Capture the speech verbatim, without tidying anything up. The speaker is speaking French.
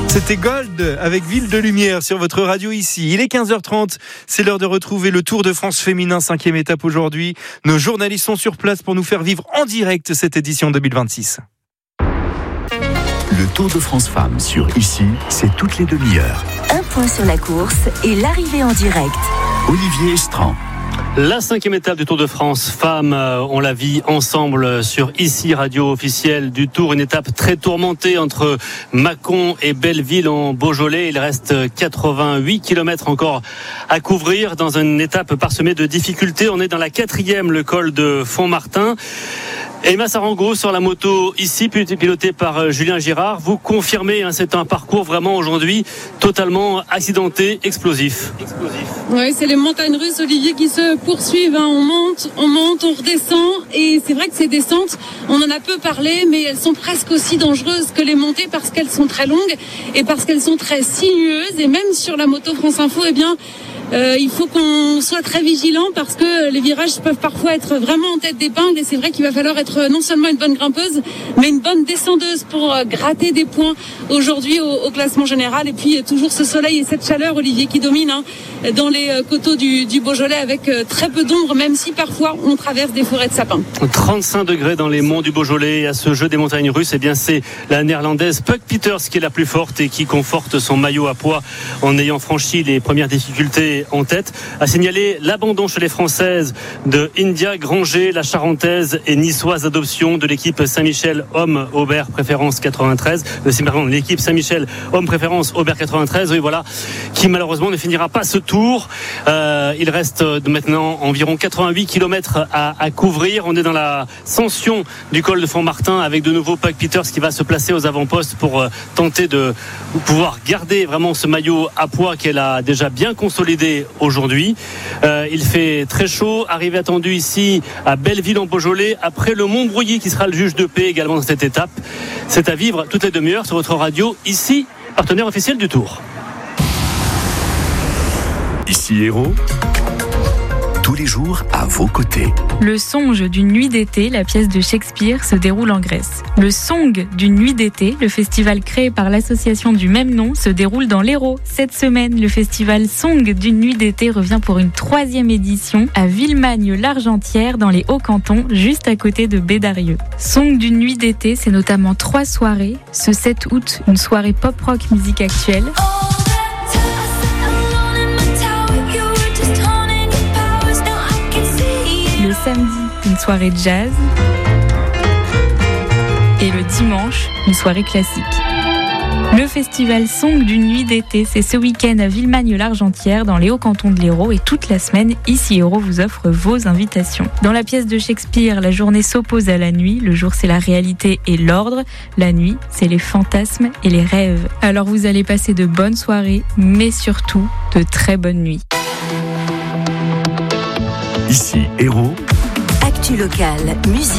C'était Gold avec Ville de Lumière sur votre radio ici. Il est quinze heures trente, c'est l'heure de retrouver le Tour de France féminin, cinquième étape aujourd'hui. Nos journalistes sont sur place pour nous faire vivre en direct cette édition deux mille vingt-six. Le Tour de France Femmes sur Ici, c'est toutes les demi-heures. Un point sur la course et l'arrivée en direct. Olivier Estran. La cinquième étape du Tour de France Femmes, on la vit ensemble sur Ici, radio officielle du Tour. Une étape très tourmentée entre Mâcon et Belleville en Beaujolais. Il reste quatre-vingt-huit kilomètres encore à couvrir dans une étape parsemée de difficultés. On est dans la quatrième, le col de Font-Martin. Emma Sarango sur la moto ici, pilotée par Julien Girard. Vous confirmez, hein, c'est un parcours vraiment aujourd'hui totalement accidenté, explosif. explosif. Oui, c'est les montagnes russes, Olivier, qui se poursuivent. Hein. On monte, on monte, on redescend. Et c'est vrai que ces descentes, on en a peu parlé, mais elles sont presque aussi dangereuses que les montées parce qu'elles sont très longues et parce qu'elles sont très sinueuses. Et même sur la moto France Info, eh bien, Euh, il faut qu'on soit très vigilant parce que les virages peuvent parfois être vraiment en tête d'épingle et c'est vrai qu'il va falloir être non seulement une bonne grimpeuse mais une bonne descendeuse pour gratter des points aujourd'hui au, au classement général. Et puis toujours ce soleil et cette chaleur, Olivier, qui domine hein, dans les coteaux du, du Beaujolais avec très peu d'ombre, même si parfois on traverse des forêts de sapins. trente-cinq degrés dans les monts du Beaujolais. À ce jeu des montagnes russes, eh bien c'est la néerlandaise Puck Peters qui est la plus forte et qui conforte son maillot à poids en ayant franchi les premières difficultés en tête. A signalé l'abandon chez les Françaises de India Granger, la Charentaise et niçoise adoption de l'équipe Saint-Michel Homme Aubert Préférence quatre-vingt-treize. Euh, pardon, l'équipe Saint-Michel Homme Préférence Aubert quatre-vingt-treize. Oui, voilà, qui malheureusement ne finira pas ce tour. Euh, il reste maintenant environ quatre-vingt-huit kilomètres à, à couvrir. On est dans la ascension du col de Font-Martin avec de nouveau Puck Peters qui va se placer aux avant-postes pour euh, tenter de pouvoir garder vraiment ce maillot à poids qu'elle a déjà bien consolidé aujourd'hui. Euh, il fait très chaud. Arrivée attendue ici à Belleville en Beaujolais après le Montbrouilly qui sera le juge de paix également dans cette étape. C'est à vivre toutes les demi-heures sur votre radio ici, partenaire officiel du Tour. Ici Héros, tous les jours à vos côtés. Le songe d'une nuit d'été, la pièce de Shakespeare, se déroule en Grèce. Le Song d'une nuit d'été, le festival créé par l'association du même nom, se déroule dans l'Hérault. Cette semaine, le festival Song d'une nuit d'été revient pour une troisième édition à Villemagne-l'Argentière dans les Hauts-Cantons, juste à côté de Bédarieux. Song d'une nuit d'été, c'est notamment trois soirées. Ce sept août, une soirée pop-rock musique actuelle. Le samedi, une soirée jazz. Et le dimanche, une soirée classique. Le festival Song d'une nuit d'été, c'est ce week-end à Villemagne-l'Argentière, dans les Hauts-Cantons de l'Hérault. Et toute la semaine, Ici Héros vous offre vos invitations. Dans la pièce de Shakespeare, la journée s'oppose à la nuit. Le jour, c'est la réalité et l'ordre. La nuit, c'est les fantasmes et les rêves. Alors vous allez passer de bonnes soirées, mais surtout de très bonnes nuits. Ici Héros. Actu locale, musique.